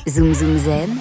Zoom Zoom Zen,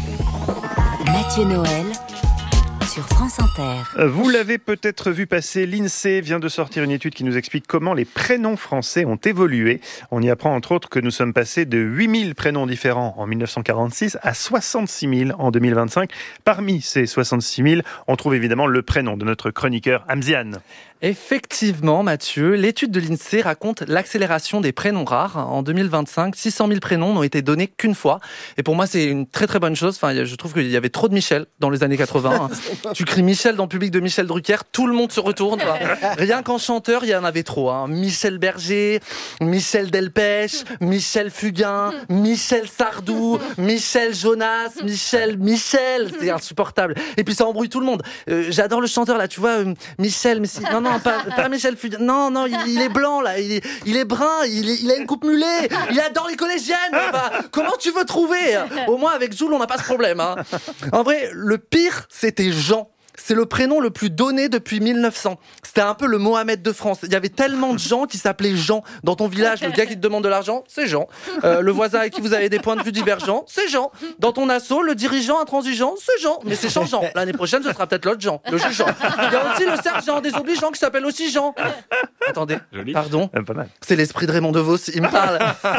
Mathieu Noël sur France Inter. Vous l'avez peut-être vu passer, l'INSEE vient de sortir une étude qui nous explique comment les prénoms français ont évolué. On y apprend entre autres que nous sommes passés de 8000 prénoms différents en 1946 à 66 000 en 2025. Parmi ces 66 000, on trouve évidemment le prénom de notre chroniqueur Amziane. Effectivement, Mathieu, l'étude de l'INSEE raconte l'accélération des prénoms rares. En 2025, 600 000 prénoms n'ont été donnés qu'une fois. Et pour moi, c'est une très très bonne chose. Enfin, je trouve qu'il y avait trop de Michel dans les années 80. Tu cries Michel dans le public de Michel Drucker, tout le monde se retourne. Rien qu'en chanteur, il y en avait trop. Michel Berger, Michel Delpech, Michel Fugain, Michel Sardou, Michel Jonas, Michel. C'est insupportable. Et puis ça embrouille tout le monde. J'adore le chanteur là, tu vois, Michel, mais si... Non, pas Michel Fugain. Non, il est blanc, là. Il est brun, il a une coupe mulet. Il adore les collégiennes. Enfin, comment tu veux trouver ? Au moins, avec Jules, on n'a pas ce problème. En vrai, le pire, c'était Jean. C'est le prénom le plus donné depuis 1900. C'était un peu le Mohamed de France. Il y avait tellement de gens qui s'appelaient Jean. Dans ton village, le gars qui te demande de l'argent, c'est Jean. Le voisin avec qui vous avez des points de vue divergents, c'est Jean. Dans ton asso, le dirigeant intransigeant, c'est Jean. Mais c'est changeant. L'année prochaine, ce sera peut-être l'autre Jean, le juge Jean. Il y a aussi le sergent désobligeant qui s'appelle aussi Jean. Attendez, Joli. Pardon. Pas mal. C'est l'esprit de Raymond DeVos. Il me parle.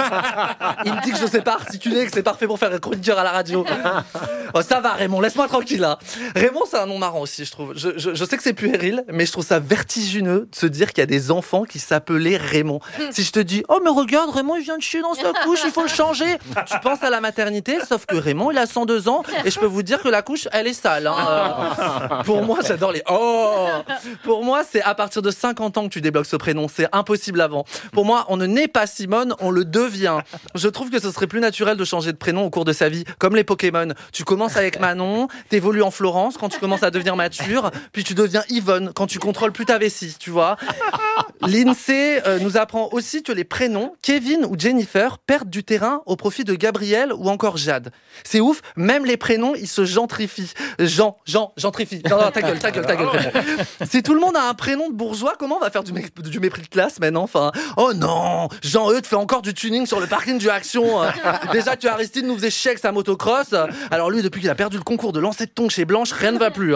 Il me dit que je sais pas articuler, que c'est parfait pour faire un chroniqueur à la radio. Oh, ça va, Raymond, laisse-moi tranquille. Raymond, c'est un nom marrant aussi, je trouve. Je sais que c'est puéril, mais je trouve ça vertigineux de se dire qu'il y a des enfants qui s'appelaient Raymond. Si je te dis, oh mais regarde, Raymond il vient de chier dans sa couche, il faut le changer. Tu penses à la maternité, sauf que Raymond il a 102 ans et je peux vous dire que la couche elle est sale. Pour moi, j'adore les Pour moi, c'est à partir de 50 ans que tu débloques ce prénom, c'est impossible avant. Pour moi, on ne naît pas Simone, on le devient. Je trouve que ce serait plus naturel de changer de prénom au cours de sa vie, comme les Pokémon. Tu commences avec Manon, t'évolues en Florence quand tu commences à devenir mature. Puis tu deviens Yvonne quand tu contrôles plus ta vessie, tu vois. L'INSEE nous apprend aussi que les prénoms Kevin ou Jennifer perdent du terrain au profit de Gabriel ou encore Jade. C'est ouf, même les prénoms, ils se gentrifient. Gentrifie. Non, ta gueule, Raymond. Si tout le monde a un prénom de bourgeois, comment on va faire du mépris de classe maintenant ? Enfin, oh non, Jean-Eudes fait encore du tuning sur le parking du Action. Déjà que Aristide nous faisait chier avec sa motocross. Alors lui, depuis qu'il a perdu le concours de lancer de tongs chez Blanche, rien ne va plus.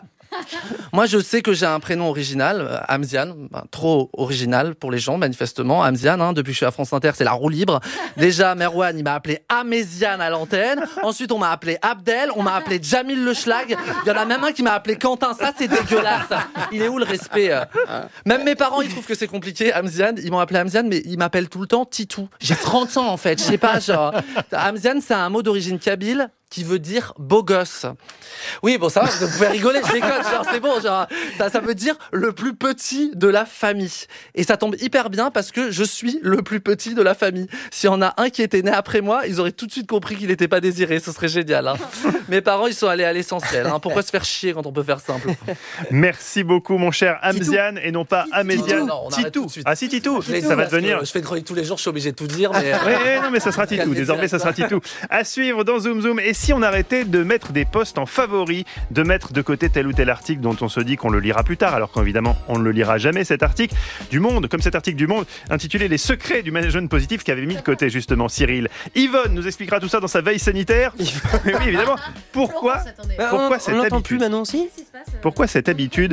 Moi, je sais que j'ai un prénom original, Amziane, trop original pour les gens, manifestement. Amziane, depuis que je suis à France Inter, c'est la roue libre. Déjà, Merwan, il m'a appelé Améziane à l'antenne. Ensuite, on m'a appelé Abdel, on m'a appelé Jamil Le Schlag. Il y en a même un qui m'a appelé Quentin. Ça, c'est dégueulasse. Il est où le respect ? Même mes parents, ils trouvent que c'est compliqué. Amziane, ils m'ont appelé Amziane, mais ils m'appellent tout le temps Titou. J'ai 30 ans, en fait. Je sais pas, genre... Amziane, c'est un mot d'origine kabyle qui veut dire beau gosse. Oui, bon, ça va, vous pouvez rigoler, je déconne, genre, c'est bon, genre, ça veut dire le plus petit de la famille. Et ça tombe hyper bien parce que je suis le plus petit de la famille. S'il y en a un qui était né après moi, ils auraient tout de suite compris qu'il n'était pas désiré, ce serait génial. Mes parents, ils sont allés à l'essentiel. Pourquoi se faire chier quand on peut faire simple ? Merci beaucoup, mon cher Amziane, et non pas Améziane. Titou. Ah si, Titou, ça va devenir... Je fais une chronique tous les jours, je suis obligé de tout dire, mais... Non, mais ça sera Titou, désormais ça sera Titou. À suivre dans Zoom Zoom. Et si on arrêtait de mettre des posts en favoris, de mettre de côté tel ou tel article dont on se dit qu'on le lira plus tard, alors qu'évidemment on ne le lira jamais, cet article du Monde, comme cet article du Monde intitulé Les secrets du management positif qu'avait mis de côté justement Cyril. Yvonne nous expliquera tout ça dans sa veille sanitaire. Oui, évidemment. Pourquoi cette on n'entend habitude plus Manon aussi ? Pourquoi cette habitude,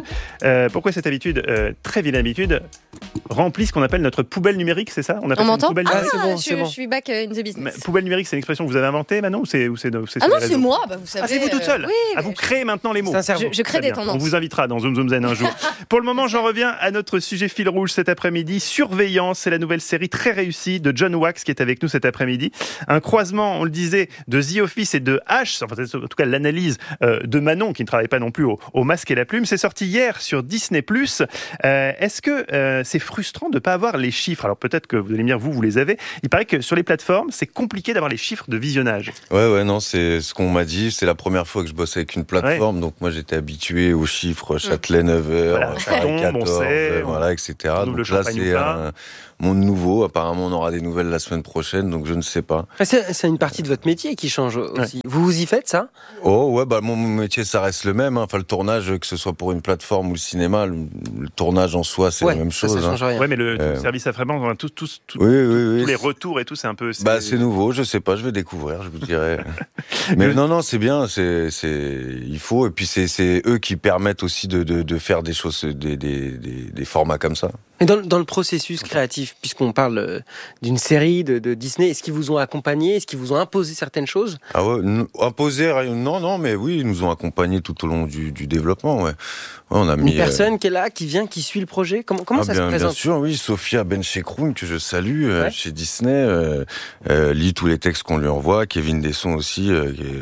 très vilaine habitude, remplit ce qu'on appelle notre poubelle numérique, c'est ça ? On appelle ça une m'entend ? poubelle numérique. c'est bon. Je suis back in the business. Mais poubelle numérique, c'est une expression que vous avez inventée, Manon, ou c'est Ah non, c'est moi, vous savez. Ah, c'est vous toute seule. Oui, Vous créez maintenant les mots. je crée des tendances. On vous invitera dans Zoom Zoom Zen un jour. Pour le moment, j'en reviens à notre sujet fil rouge cet après-midi. Surveillance, c'est la nouvelle série très réussie de John Wax qui est avec nous cet après-midi. Un croisement, on le disait, de The Office et de H, enfin, en tout cas l'analyse de Manon, qui ne travaille pas non plus au masque et la plume. C'est sorti hier sur Disney+. Est-ce que c'est frustrant de ne pas avoir les chiffres ? Alors peut-être que vous allez me dire, vous les avez. Il paraît que sur les plateformes, c'est compliqué d'avoir les chiffres de visionnage. Ouais, non, c'est ce qu'on m'a dit. C'est la première fois que je bosse avec une plateforme, donc moi j'étais habitué aux chiffres Châtelet 9h, voilà, Paris 14, sait, voilà, etc. Donc là, c'est monde nouveau. Apparemment, on aura des nouvelles la semaine prochaine, donc je ne sais pas. C'est une partie de votre métier qui change aussi. Ouais. Vous y faites ça ? Oh ouais, mon métier ça reste le même. Enfin, le tournage tournage, que ce soit pour une plateforme ou le cinéma, le tournage en soi, c'est la même chose. Ça change rien. Ouais, mais le service après-vente, tous oui. les retours et tout, c'est un peu... C'est nouveau, je sais pas, je vais découvrir, je vous dirais. Mais non, c'est bien, il faut, et puis c'est eux qui permettent aussi de faire des choses, des formats comme ça. Et dans le processus créatif, puisqu'on parle d'une série de Disney, est-ce qu'ils vous ont accompagné? Est-ce qu'ils vous ont imposé certaines choses? Ah ouais, imposé, non, mais oui, ils nous ont accompagnés tout au long du développement, ouais. On a mis une personne qui est là, qui vient, qui suit le projet. Comment ça se présente? Bien sûr, oui, Sophia Benchekroun, que je salue, chez Disney, lit tous les textes qu'on lui envoie. Kevin Desson aussi,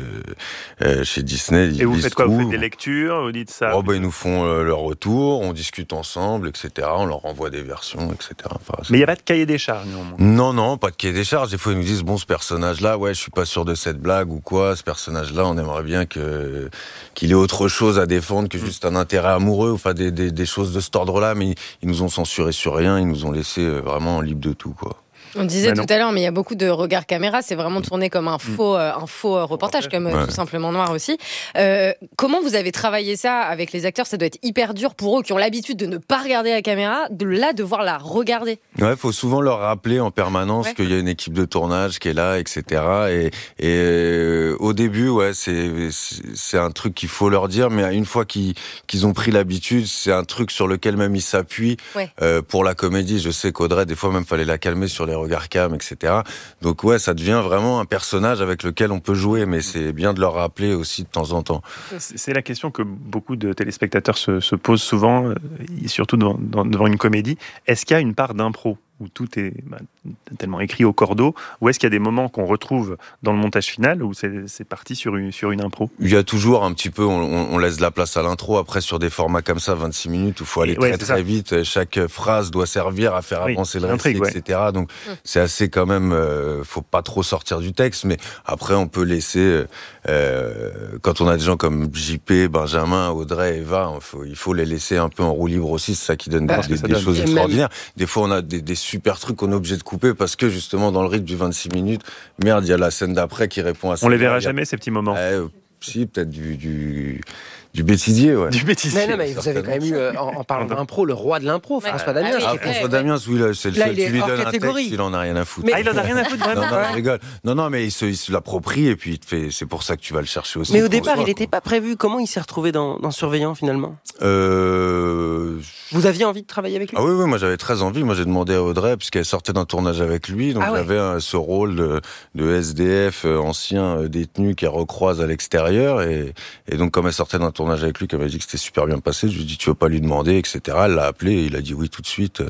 chez Disney. Et vous faites quoi? Vous faites des lectures? Vous dites ça? Ils nous font leur retour, on discute ensemble, etc. On leur envoie des versions, etc. Enfin, mais il n'y a pas de cahier des charges, néanmoins. Non, pas de cahier des charges. Des fois, ils nous disent, ce personnage-là, je suis pas sûr de cette blague ou quoi. Ce personnage-là, on aimerait bien qu'il ait autre chose à défendre que juste un intérêt amoureux, enfin des choses de cet ordre-là. Mais ils nous ont censuré sur rien. Ils nous ont laissé vraiment libre de tout, quoi. On disait tout à l'heure, mais il y a beaucoup de regards caméra, c'est vraiment tourné comme un faux reportage, comme Tout simplement Noir aussi. Comment vous avez travaillé ça avec les acteurs? Ça doit être hyper dur pour eux qui ont l'habitude de ne pas regarder la caméra, de devoir la regarder. Ouais, faut souvent leur rappeler en permanence qu'il y a une équipe de tournage qui est là, etc. Et au début, c'est un truc qu'il faut leur dire, mais une fois qu'ils ont pris l'habitude, c'est un truc sur lequel même ils s'appuient pour la comédie. Je sais qu'Audrey, des fois même, fallait la calmer sur les regard cam, etc. Donc ça devient vraiment un personnage avec lequel on peut jouer, mais c'est bien de leur rappeler aussi de temps en temps. C'est la question que beaucoup de téléspectateurs se posent souvent, surtout devant une comédie. Est-ce qu'il y a une part d'impro où tout est tellement écrit au cordeau, ou est-ce qu'il y a des moments qu'on retrouve dans le montage final où c'est parti sur une impro? Il y a toujours un petit peu, on laisse de la place à l'intro. Après, sur des formats comme ça, 26 minutes, où il faut aller très vite, chaque phrase doit servir à faire avancer le récit, etc. Donc c'est assez quand même, faut pas trop sortir du texte, mais après on peut laisser, quand on a des gens comme JP, Benjamin, Audrey, Eva, il faut les laisser un peu en roue libre aussi, c'est ça qui donne des choses extraordinaires. Des fois on a des super trucs qu'on est obligé de couper parce que justement dans le rythme du 26 minutes, merde, il y a la scène d'après qui répond à ça. On les verra jamais ces petits moments. Si, peut-être du bêtisier, Du bêtisier. Non, mais vous avez quand même eu, en parlant d'impro, le roi de l'impro, François Damiens. François Damiens, oui, c'est le seul qui lui donne un texte, il en a rien à foutre. Il en a rien à foutre, vraiment. Non, je rigole. Non, mais il se l'approprie et puis c'est pour ça que tu vas le chercher aussi. Mais au départ, il n'était pas prévu. Comment il s'est retrouvé dans Surveillant, finalement? Vous aviez envie de travailler avec lui? Ah oui, moi j'avais très envie. Moi j'ai demandé à Audrey, puisqu'elle sortait d'un tournage avec lui, donc j'avais ce rôle de SDF ancien détenu qui recroise à l'extérieur, et donc comme elle sortait d'un tournage avec lui, qu'elle m'a dit que c'était super bien passé, je lui ai dit tu veux pas lui demander, etc. Elle l'a appelé et il a dit oui tout de suite.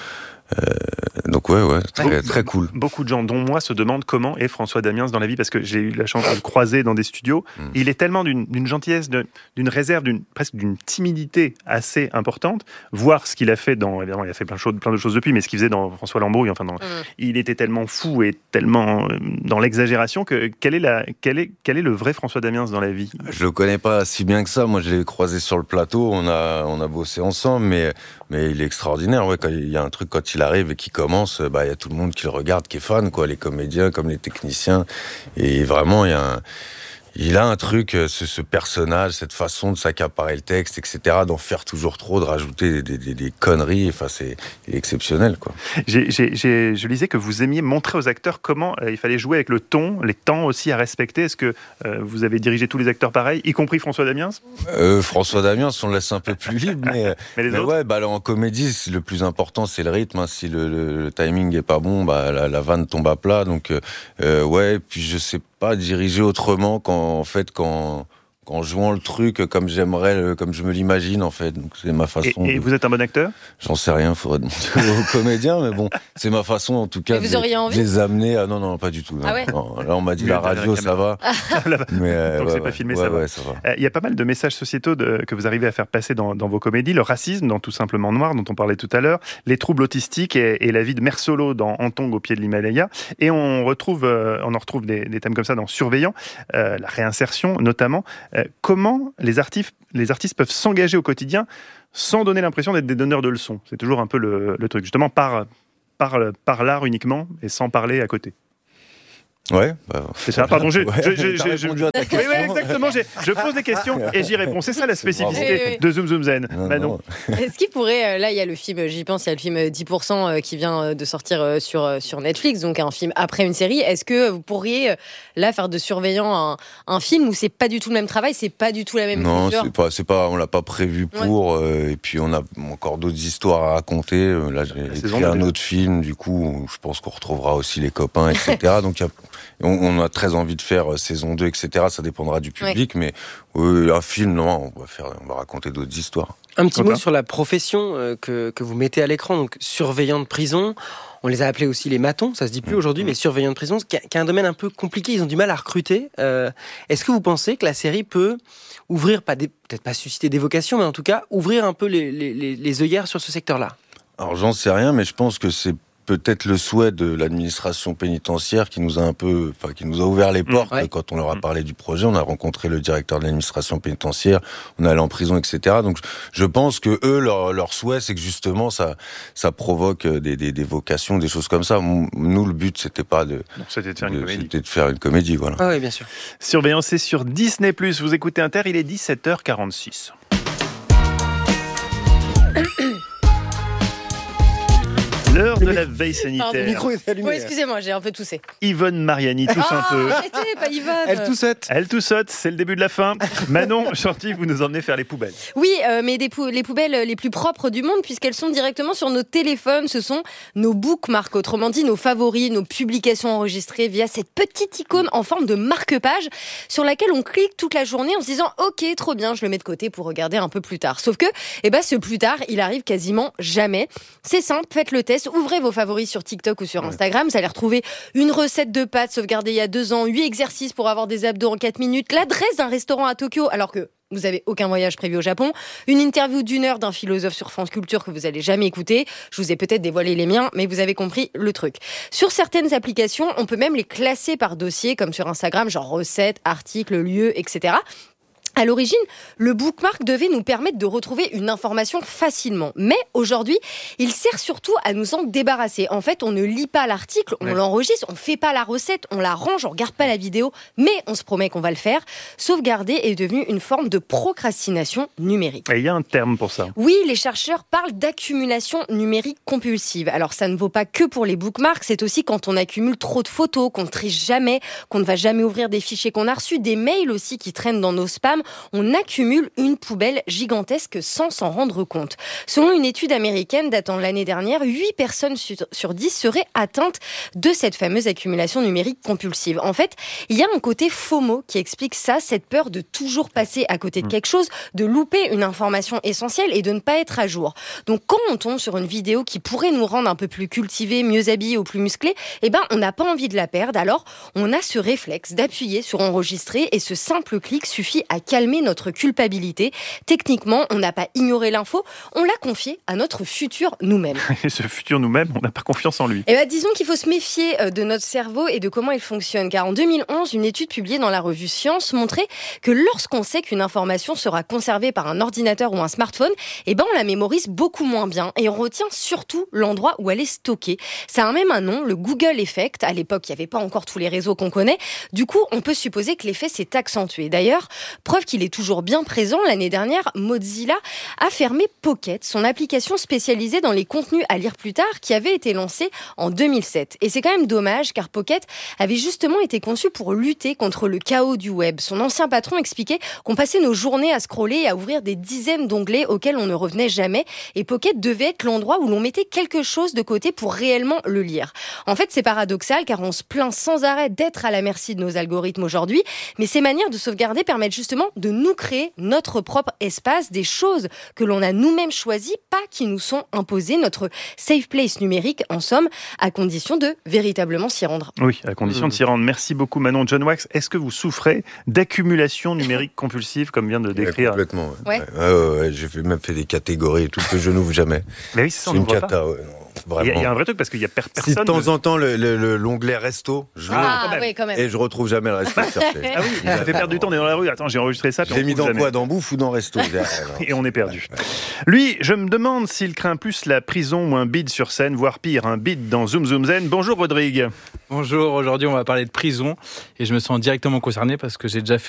Donc très cool. Beaucoup de gens, dont moi, se demandent comment est François Damiens dans la vie, parce que j'ai eu la chance de le croiser dans des studios. Il est tellement d'une gentillesse, d'une réserve, presque d'une timidité assez importante. Voir ce qu'il a fait évidemment, il a fait plein de choses depuis, mais ce qu'il faisait dans François Lambrouille, il était tellement fou et tellement dans l'exagération que quel est le vrai François Damiens dans la vie? Je le connais pas si bien que ça. Moi, je l'ai croisé sur le plateau. On a bossé ensemble, mais il est extraordinaire. Quand il y a un truc, quand il arrive et qu'il commence, il y a tout le monde qui le regarde, qui est fan, les comédiens comme les techniciens. Et vraiment, il a un truc, ce personnage, cette façon de s'accaparer le texte, etc., d'en faire toujours trop, de rajouter des conneries. Enfin, c'est exceptionnel, quoi. Je lisais que vous aimiez montrer aux acteurs comment il fallait jouer avec le ton, les temps aussi à respecter. Est-ce que vous avez dirigé tous les acteurs pareil, y compris François Damiens? François Damiens, on le laisse un peu plus libre, mais les autres? Alors, en comédie, le plus important, c'est le rythme. Si le timing est pas bon, la vanne tombe à plat. Donc, puis je sais pas diriger autrement qu'en jouant le truc comme j'aimerais, comme je me l'imagine, en fait. Donc c'est ma façon. Et vous êtes un bon acteur? J'en sais rien, faudrait demander aux comédiens, mais bon, c'est ma façon en tout cas de les amener à... Non, pas du tout. Non. Ah ouais? Non, là, on m'a dit la radio, ça va. Mais donc c'est pas filmé, ça va. Il y a pas mal de messages sociétaux que vous arrivez à faire passer dans vos comédies. Le racisme dans Tout simplement Noir, dont on parlait tout à l'heure, les troubles autistiques et la vie de Mère Solo dans Antong au pied de l'Himalaya. Et on en retrouve des thèmes comme ça dans Surveillant, la réinsertion notamment. Comment les artistes peuvent s'engager au quotidien sans donner l'impression d'être des donneurs de leçons? C'est toujours un peu le truc, justement par l'art uniquement et sans parler à côté. Ouais. C'est ça. Pardon, répondu à ta question. Oui, exactement. Je pose des questions et j'y réponds. C'est ça la spécificité de Zoom Zoom Zen. Non. Est-ce qu'il pourrait, là il y a le film, j'y pense, il y a le film 10% qui vient de sortir sur Netflix, donc un film après une série. Est-ce que vous pourriez là faire de surveillant un film où c'est pas du tout le même travail, c'est pas du tout la même écriture? Non, c'est pas, on l'a pas prévu pour. Et puis on a encore d'autres histoires à raconter. Là, j'ai écrit un autre film, du coup, je pense qu'on retrouvera aussi les copains, etc. Donc on a très envie de faire saison 2, etc. Ça dépendra du public, mais un film, non, on va raconter d'autres histoires. Un petit mot sur la profession que vous mettez à l'écran, donc surveillant de prison. On les a appelés aussi les matons, ça se dit plus aujourd'hui, mais surveillant de prison, qui est un domaine un peu compliqué, ils ont du mal à recruter. Est-ce que vous pensez que la série peut ouvrir, peut-être pas susciter des vocations, mais en tout cas ouvrir un peu les œillères sur ce secteur-là? Alors j'en sais rien, mais je pense que c'est peut-être le souhait de l'administration pénitentiaire qui nous a ouvert les portes quand on leur a parlé du projet. On a rencontré le directeur de l'administration pénitentiaire, on est allé en prison, etc. Donc je pense que eux, leur souhait, c'est que justement ça provoque des vocations, des choses comme ça. Nous, le but, c'était pas c'était de faire une comédie. C'était de faire une comédie, voilà. Ah oui, bien sûr. Surveillance, c'est sur Disney+. Vous écoutez Inter, il est 17h46. L'heure de la veille sanitaire. Le micro est allumé. Oui, excusez-moi, j'ai un peu toussé. Yvonne Mariani tousse un peu. Arrêtez, pas Yvonne. Elle toussote, c'est le début de la fin. Manon, Chanty, vous nous emmenez faire les poubelles. Oui, mais les poubelles les plus propres du monde, puisqu'elles sont directement sur nos téléphones. Ce sont nos bookmarks, autrement dit nos favoris, nos publications enregistrées via cette petite icône en forme de marque-page sur laquelle on clique toute la journée en se disant « Ok, trop bien, je le mets de côté pour regarder un peu plus tard ». Sauf que ce plus tard, il arrive quasiment jamais. C'est simple, faites le test. Ouvrez vos favoris sur TikTok ou sur Instagram. Vous allez retrouver une recette de pâtes sauvegardée il y a 2 ans, 8 exercices pour avoir des abdos en 4 minutes, l'adresse d'un restaurant à Tokyo alors que vous n'avez aucun voyage prévu au Japon, une interview d'1 heure d'un philosophe sur France Culture que vous n'allez jamais écouter. Je vous ai peut-être dévoilé les miens, mais vous avez compris le truc. Sur certaines applications, on peut même les classer par dossier, comme sur Instagram, genre recettes, articles, lieux, etc. À l'origine, le bookmark devait nous permettre de retrouver une information facilement. Mais aujourd'hui, il sert surtout à nous en débarrasser. En fait, on ne lit pas l'article, on l'enregistre, on fait pas la recette, on la range, on regarde pas la vidéo, mais on se promet qu'on va le faire. Sauvegarder est devenu une forme de procrastination numérique. Et il y a un terme pour ça. Oui, les chercheurs parlent d'accumulation numérique compulsive. Alors, ça ne vaut pas que pour les bookmarks, c'est aussi quand on accumule trop de photos, qu'on ne triche jamais, qu'on ne va jamais ouvrir des fichiers qu'on a reçus, des mails aussi qui traînent dans nos spams. On accumule une poubelle gigantesque sans s'en rendre compte. Selon une étude américaine datant de l'année dernière, 8 personnes sur 10 seraient atteintes de cette fameuse accumulation numérique compulsive. En fait, il y a un côté FOMO qui explique ça, cette peur de toujours passer à côté de quelque chose, de louper une information essentielle et de ne pas être à jour. Donc quand on tombe sur une vidéo qui pourrait nous rendre un peu plus cultivés, mieux habillés ou plus musclés, on n'a pas envie de la perdre. Alors, on a ce réflexe d'appuyer sur enregistrer et ce simple clic suffit à calmer notre culpabilité. Techniquement, on n'a pas ignoré l'info, on l'a confié à notre futur nous-mêmes. Et ce futur nous-mêmes, on n'a pas confiance en lui. Disons qu'il faut se méfier de notre cerveau et de comment il fonctionne. Car en 2011, une étude publiée dans la revue Science montrait que lorsqu'on sait qu'une information sera conservée par un ordinateur ou un smartphone, on la mémorise beaucoup moins bien et on retient surtout l'endroit où elle est stockée. Ça a même un nom, le Google Effect. À l'époque, il n'y avait pas encore tous les réseaux qu'on connaît. Du coup, on peut supposer que l'effet s'est accentué. D'ailleurs, preuve qu'il est toujours bien présent, l'année dernière, Mozilla a fermé Pocket, son application spécialisée dans les contenus à lire plus tard, qui avait été lancée en 2007. Et c'est quand même dommage, car Pocket avait justement été conçu pour lutter contre le chaos du web. Son ancien patron expliquait qu'on passait nos journées à scroller et à ouvrir des dizaines d'onglets auxquels on ne revenait jamais. Et Pocket devait être l'endroit où l'on mettait quelque chose de côté pour réellement le lire. En fait, c'est paradoxal, car on se plaint sans arrêt d'être à la merci de nos algorithmes aujourd'hui, mais ces manières de sauvegarder permettent justement de nous créer notre propre espace, des choses que l'on a nous-mêmes choisies, pas qui nous sont imposées, notre safe place numérique, en somme, à condition de véritablement s'y rendre. Oui, à condition de s'y rendre. Merci beaucoup Manon. John Wax, est-ce que vous souffrez d'accumulation numérique compulsive, comme vient de décrire? Complètement. Ouais. J'ai même fait des catégories et tout que je n'ouvre jamais. Mais oui, c'est une cata. Ouais, vraiment. Il y a un vrai truc parce qu'il y a personne. Si de temps en temps l'onglet resto, quand même. et je retrouve jamais le resto cherché. Ah oui, ça fait perdre du temps, on est dans la rue. Attends, j'ai enregistré ça. J'ai mis dans quoi, dans bouffe ou dans resto? Et on est perdu. Lui, je me demande s'il craint plus la prison ou un bide sur scène, voire pire, un bide dans Zoom Zoom Zen. Bonjour Rodrigue. Bonjour, aujourd'hui on va parler de prison et je me sens directement concerné parce que j'ai déjà fait